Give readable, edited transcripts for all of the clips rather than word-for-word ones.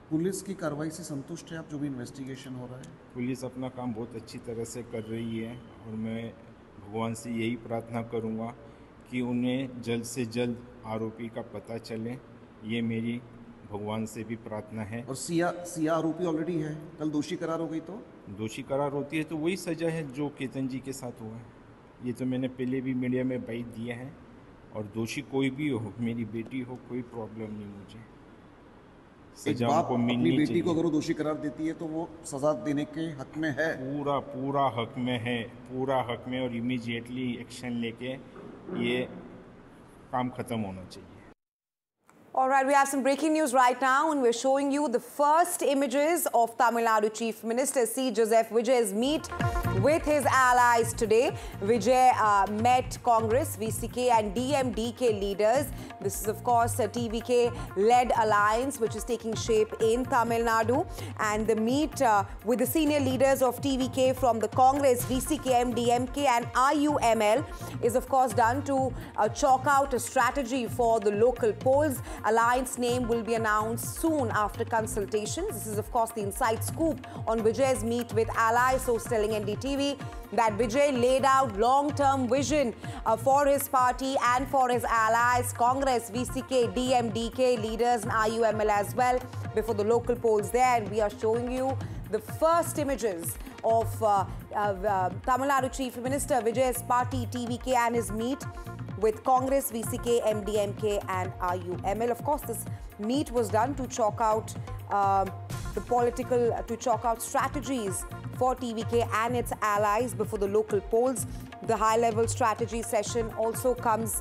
Police की कार्रवाई से संतुष्ट है आप, जो भी इन्वेस्टिगेशन हो रहा है? पुलिस अपना काम बहुत अच्छी तरह से कर रही है और मैं भगवान से यही प्रार्थना करूंगा कि उन्हें जल्द से जल्द आरोपी का पता चले। ये मेरी भगवान से भी प्रार्थना है। और सिया आरोपी ऑलरेडी है, कल दोषी करार हो गई तो? दोषी करार होती है तो वही सज़ा है जो केतन जी के साथ हुआ है। ये तो मैंने पहले भी मीडिया में बाइट दिया है। और दोषी कोई भी हो, मेरी बेटी हो, कोई प्रॉब्लम नहीं मुझे। एक सजा बाप उनको अपनी मिलनी बेटी को चाहिए। अगर वो दोषी करार देती है तो वो सजा देने के हक में है। पूरा पूरा हक में है, पूरा हक में, और इमीडिएटली एक्शन लेके ये काम खत्म होना चाहिए। All right, we have some breaking news right now, and we're showing you the first images of Tamil Nadu Chief Minister C. Joseph Vijay's meet with his allies today. Vijay met Congress, VCK and DMDK leaders. This is, of course, a TVK-led alliance which is taking shape in Tamil Nadu. And the meet with the senior leaders of TVK from the Congress, VCK, DMK and IUML is, of course, done to chalk out a strategy for the local polls. Alliance name will be announced soon after consultations. This is, of course, the inside scoop on Vijay's meet with allies. So, telling NDTV that Vijay laid out long-term vision for his party and for his allies, Congress, VCK, DMDK leaders and IUML as well, before the local polls there. And we are showing you the first images of Tamil Nadu Chief Minister Vijay's party, TVK, and his meet with Congress, VCK, MDMK and IUML. Of course, this meet was done to chalk out strategies for TVK and its allies before the local polls. The high-level strategy session also comes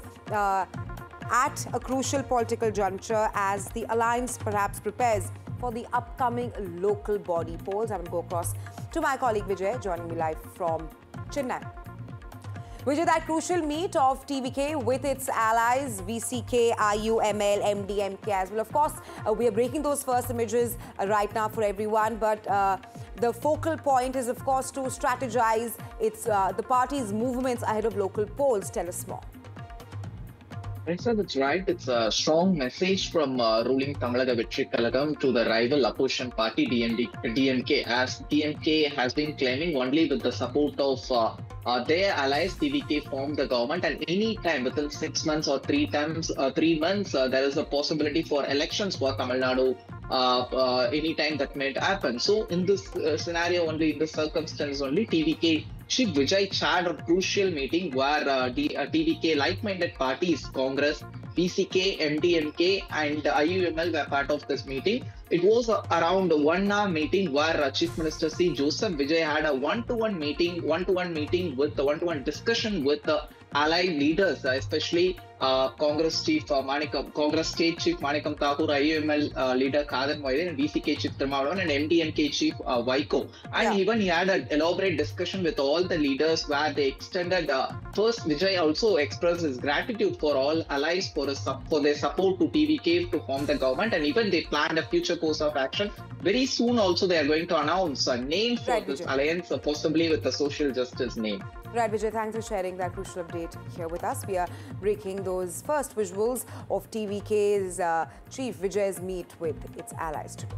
at a crucial political juncture as the alliance perhaps prepares for the upcoming local body polls. I will go across to my colleague Vijay, joining me live from Chennai. Vijay, that crucial meet of TVK with its allies, VCK, IUML, MDMK as well. Of course, we are breaking those first images right now for everyone, but the focal point is, of course, to strategize the party's movements ahead of local polls. Tell us more. Right, sir, that's right. It's a strong message from ruling Tamalaga Vetri Kalagam to the rival opposition party DMK, as DMK has been claiming only with the support of their allies TVK formed the government, and any time within 6 months or 3 months there is a possibility for elections for Tamil Nadu. Any time that might happen. So in this scenario, only in this circumstance, only TVK Chief Vijay chaired a crucial meeting where TVK like-minded parties, Congress, PCK, MDMK, and IUML were part of this meeting. It was around 1 hour meeting where Chief Minister C. Joseph Vijay had a one-to-one meeting with the one-to-one discussion with the allied leaders, especially Congress State Chief Manikam Thakur, IUML leader Kadan Moidin, and VCK Chief Thermavan, and MDMK Chief Vaiko. And even he had an elaborate discussion with all the leaders where they extended. First, Vijay also expressed his gratitude for all allies for their support to TVK to form the government, and even they planned a future course of action. Very soon also they are going to announce a name for this alliance, possibly with a social justice name. Right, Vijay, thanks for sharing that crucial update here with us. We are breaking those first visuals of TVK's Chief Vijay's meet with its allies today.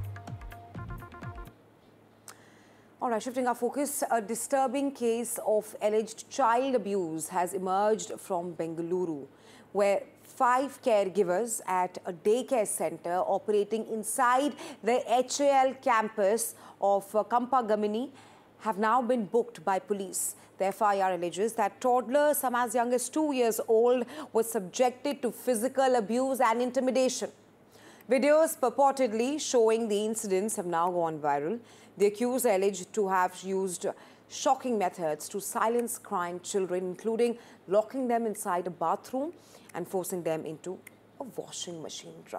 All right, shifting our focus, a disturbing case of alleged child abuse has emerged from Bengaluru, where 5 caregivers at a daycare center operating inside the HAL campus of Kampagamini have now been booked by police. The FIR alleges that toddler, some as young as 2 years old, was subjected to physical abuse and intimidation. Videos purportedly showing the incidents have now gone viral. The accused are alleged to have used shocking methods to silence crying children, including locking them inside a bathroom and forcing them into a washing machine drum.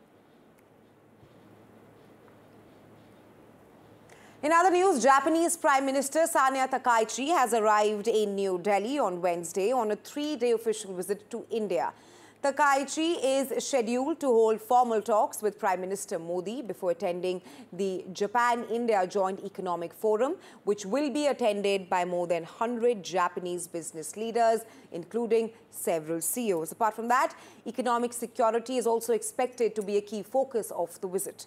In other news, Japanese Prime Minister Sanya Takaichi has arrived in New Delhi on Wednesday on a 3-day official visit to India. Takaichi is scheduled to hold formal talks with Prime Minister Modi before attending the Japan-India Joint Economic Forum, which will be attended by more than 100 Japanese business leaders, including several CEOs. Apart from that, economic security is also expected to be a key focus of the visit.